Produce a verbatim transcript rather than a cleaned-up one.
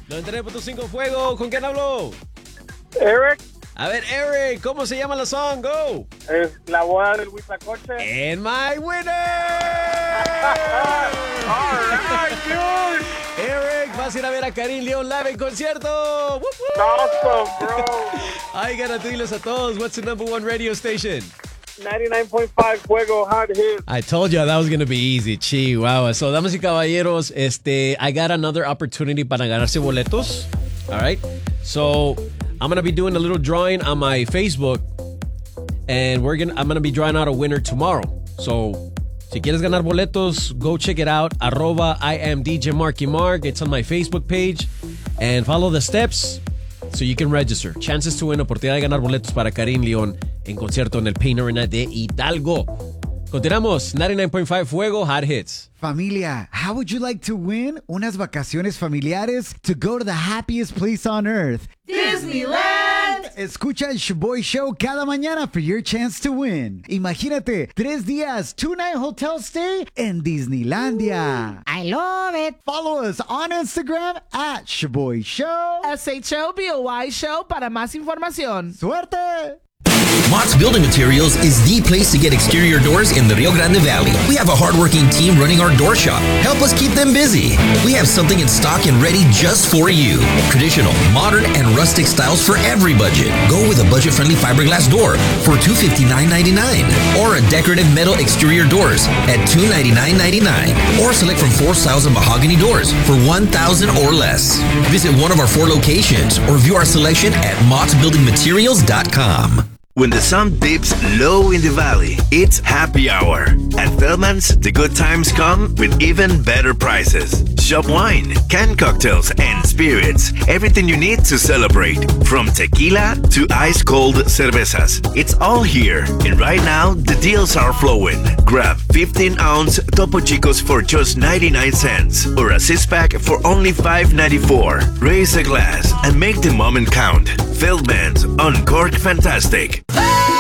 noventa y nueve punto cinco Fuego. ¿Con quién hablo? Eric. A ver, Eric, ¿cómo se llama la song? Go. Es la boda del Huitlacoche. And my winner. All right, dude. Eric, vas a ir a ver a Karim León live en concierto. Whoop, whoop. Awesome, bro. Ay, gana, diles a todos. What's the number one radio station? ninety-nine point five Fuego Hard Hit. I told you that was going to be easy. Chihuahua. So, damas y caballeros, este, I got another opportunity para ganarse boletos. All right. So, I'm going to be doing a little drawing on my Facebook. And we're gonna, I'm going to be drawing out a winner tomorrow. So, si quieres ganar boletos, go check it out. Arroba I am D J Marky Mark. It's on my Facebook page. And follow the steps so you can register. Chances to win. Oportunidad de ganar boletos para Karim León en concierto en el Pain Arena de Hidalgo. Continuamos. ninety-nine point five Fuego Hot Hits. Familia, how would you like to win unas vacaciones familiares to go to the happiest place on earth? Disneyland! Escucha el Shoboy Show cada mañana for your chance to win. Imagínate, tres días, two-night hotel stay en Disneylandia. Ooh, I love it. Follow us on Instagram at Shoboy Show. S H O B O Y Show para más información. ¡Suerte! Mott's Building Materials is the place to get exterior doors in the Rio Grande Valley. We have a hardworking team running our door shop. Help us keep them busy. We have something in stock and ready just for you. Traditional, modern, and rustic styles for every budget. Go with a budget-friendly fiberglass door for two hundred fifty-nine ninety-nine, or a decorative metal exterior doors at two hundred ninety-nine ninety-nine, or select from four styles of mahogany doors for one thousand or less. Visit one of our four locations or view our selection at mott building materials dot com. When the sun dips low in the valley, it's happy hour. At Feldman's, the good times come with even better prices. Shop wine, canned cocktails, and spirits. Everything you need to celebrate. From tequila to ice-cold cervezas. It's all here. And right now, the deals are flowing. Grab fifteen ounce Topo Chicos for just ninety-nine cents. Or a six-pack for only five ninety-four. Raise a glass and make the moment count. Feldman's, Uncork Fantastic.